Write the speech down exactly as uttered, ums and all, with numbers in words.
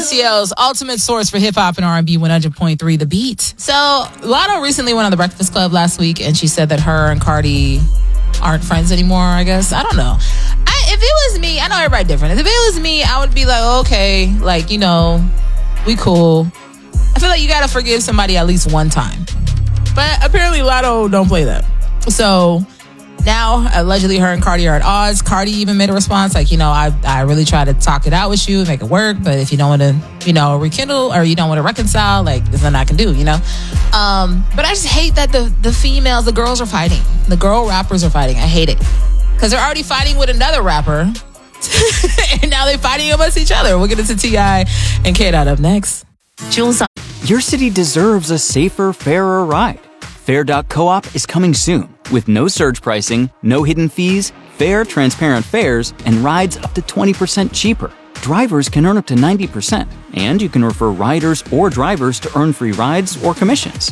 S T L's ultimate source for hip hop and R and B, one hundred point three The Beat. So, Lotto recently went on The Breakfast Club last week, and she said that her and Cardi aren't friends anymore, I guess. I don't know. I, if it was me, I know everybody different. If it was me, I would be like, okay, like, you know, we cool. I feel like you gotta forgive somebody at least one time. But apparently Lotto don't play that. So now, allegedly, her and Cardi are at odds. Cardi even made a response like, you know, I I really try to talk it out with you, make it work, but if you don't want to, you know, rekindle or you don't want to reconcile, like, there's nothing I can do, you know? Um, but I just hate that the, the females, the girls are fighting. The girl rappers are fighting. I hate it. Because they're already fighting with another rapper. And now they're fighting amongst each other. We'll get into T I and K-Dot up next. Jules. Your city deserves a safer, fairer ride. Fair dot coop is coming soon with no surge pricing, no hidden fees, fair, transparent fares, and rides up to twenty percent cheaper. Drivers can earn up to ninety percent, and you can refer riders or drivers to earn free rides or commissions.